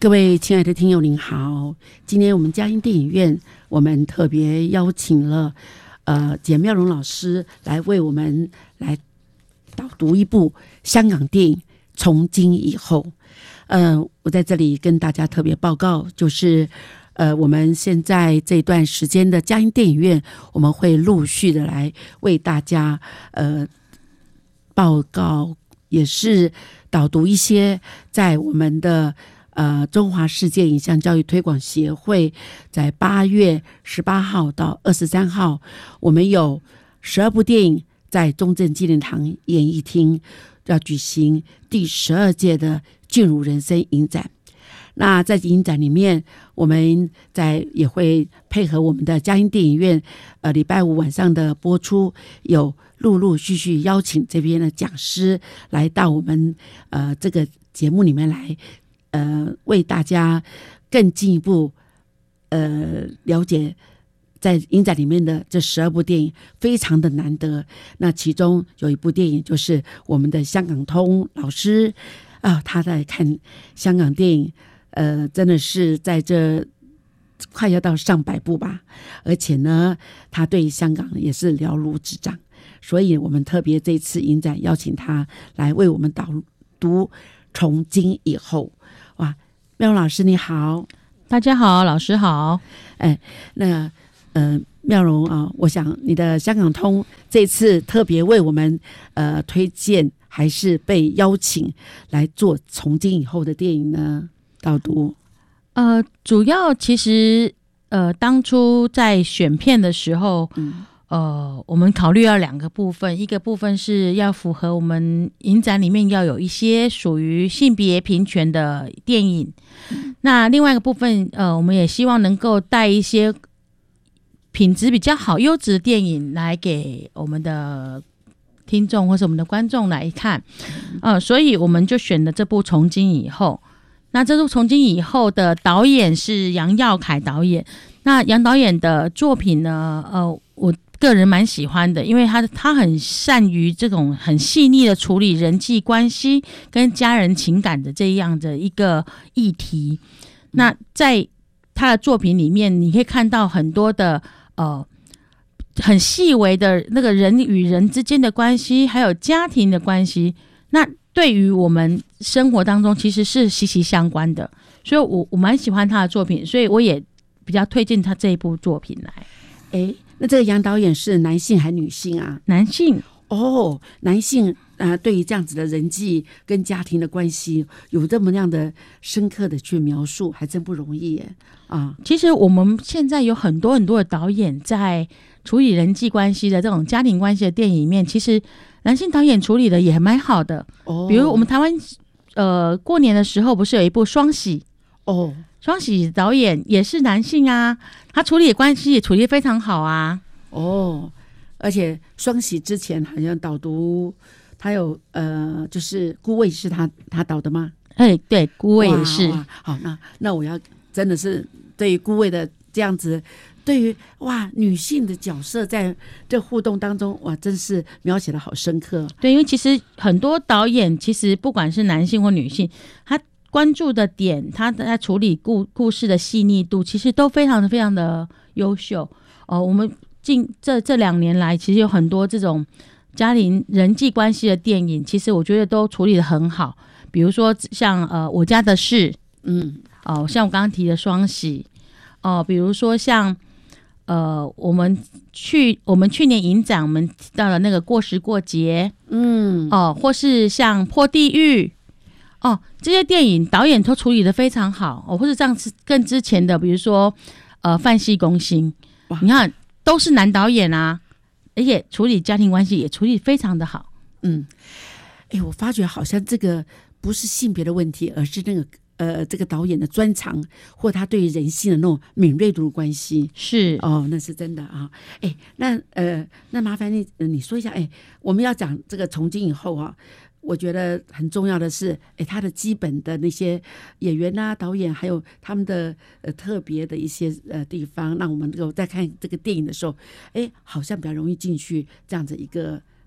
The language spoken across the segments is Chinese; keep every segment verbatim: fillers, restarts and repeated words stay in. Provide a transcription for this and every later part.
各位亲爱的听友您好，今天我们嘉音电影院我们特别邀请了呃简妙容老师来为我们来导读一部香港电影《从今以后》。呃，我在这里跟大家特别报告，就是呃我们现在这段时间的嘉音电影院，我们会陆续的来为大家呃报告，也是导读一些在我们的呃中华世界影像教育推广协会在八月十八号到二十三号，我们有十二部电影在中正纪念堂演艺厅要举行第十二届的进入人生影展。那在影展里面，我们在也会配合我们的嘉音电影院，呃，礼拜五晚上的播出，有陆陆续续邀请这边的讲师来到我们呃这个节目里面来，呃，为大家更进一步呃了解在影展里面的这十二部电影，非常的难得。那其中有一部电影就是我们的香港通老师啊、呃，他在看香港电影。呃，真的是在这快要到上百部吧，而且呢，他对香港也是了如指掌，所以我们特别这次影展邀请他来为我们导读《从今以后》。哇，妙容老师你好。 大家好，老师好。 哎，那呃，妙容啊，我想你的香港通这次特别为我们呃推荐，还是被邀请来做《从今以后》的电影呢？导读， 呃，主要其实呃，当初在选片的时候，嗯，呃，我们考虑到两个部分，一个部分是要符合我们影展里面要有一些属于性别平权的电影，嗯，那另外一个部分，呃，我们也希望能够带一些品质比较好、优质的电影来给我们的听众或是我们的观众来看，呃，所以我们就选了这部《从今以后》。那这部《从今以后》的导演是杨耀凯导演。那杨导演的作品呢，呃，我个人蛮喜欢的，因为他他很善于这种很细腻的处理人际关系跟家人情感的这样的一个议题。那在他的作品里面，你可以看到很多的呃很细微的那个人与人之间的关系，还有家庭的关系。那对于我们生活当中其实是息息相关的，所以我我蛮喜欢他的作品，所以我也比较推荐他这一部作品来。 哎，那这个杨导演是男性还女性啊？ 男性。 哦，男性啊、呃，对于这样子的人际跟家庭的关系有这么样的深刻的去描述，还真不容易耶啊！ 其实我们现在有很多很多的导演在处理人际关系的这种家庭关系的电影里面，其实男性导演处理的也蛮好的。哦，比如我们台湾呃过年的时候不是有一部双喜哦，双喜导演也是男性啊，他处理的关系也处理得非常好啊。 哦，而且双喜之前好像导读他有呃就是孤味是他他导的吗？ 哎，对，孤味也是。 好，那那我要真的是对于孤味的这样子，对于哇女性的角色在这互动当中，哇，真是描写的好深刻。 对，因为其实很多导演其实不管是男性或女性，他关注的点，他在处理故故事的细腻度，其实都非常的非常的优秀。哦，我们近这这两年来，其实有很多这种家庭人际关系的电影，其实我觉得都处理得很好。比如说像呃我家的事，嗯，哦，像我刚刚提的双喜，哦，比如说像呃我们去我们去年影展，我们提到了那个过时过节，嗯，哦，或是像破地狱，哦，这些电影导演都处理得非常好，哦，或是这样更之前的，比如说呃范西公心，你看都是男导演啊，而且处理家庭关系也处理非常的好。 嗯，哎，我发觉好像这个不是性别的问题，而是那个呃这个导演的专长，或他对于人性的那种敏锐度的关系。 是哦，那是真的啊。哎，那呃那麻烦你你说一下，哎，我们要讲这个从今以后啊。我觉得很重要的是，哎，他的基本的那些演员啊、导演，还有他们的呃特别的一些呃地方，让我们能够在看这个电影的时候，哎，好像比较容易进去这样子一个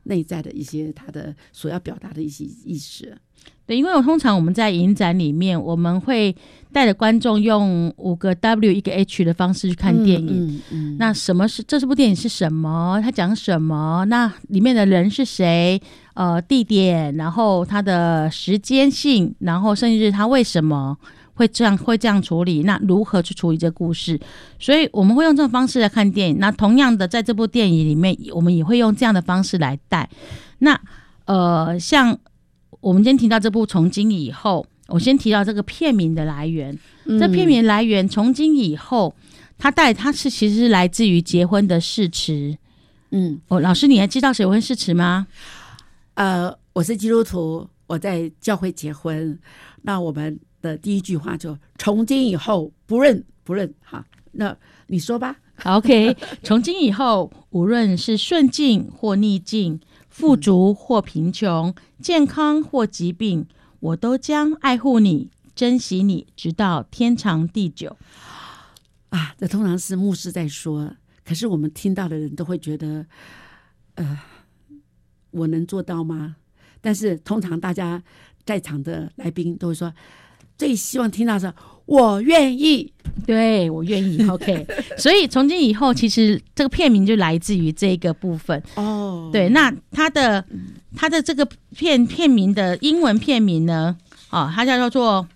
内在的一些他的所要表达的一些意识。 对，因为我通常我们在影展里面，我们会带着观众用五个 W 一个 H 的方式去看电影。嗯嗯嗯、那什么是这部电影是什么？它讲什么？那里面的人是谁？呃，地点，然后它的时间性，然后甚至它为什么会这样会这样处理？那如何去处理这个故事？所以我们会用这种方式来看电影。那同样的，在这部电影里面，我们也会用这样的方式来带。那呃，像我们今天提到这部《从今以后》，我先提到这个片名的来源。嗯、这片名来源《从今以后》，它带它是其实是来自于结婚的誓词。嗯，哦，老师，你还知道结婚誓词吗？ 呃，我是基督徒，我在教会结婚。那我们的第一句话就从今以后不论不论，好，那你说吧。 OK， 从今以后，无论是顺境或逆境，富足或贫穷，健康或疾病，我都将爱护你，珍惜你，直到天长地久。 啊，这通常是牧师在说，可是我们听到的人都会觉得，呃，我能做到吗？但是通常大家在场的来宾都会说，最希望听到的是我愿意。 对，我愿意。OK， 所以从今以后，其实这个片名就来自于这个部分。哦，对，那它的它的这个片片名的英文片名呢，哦，它叫做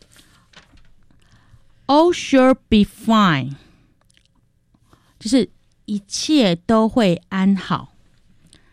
All Sure Be Fine， 就是一切都会安好。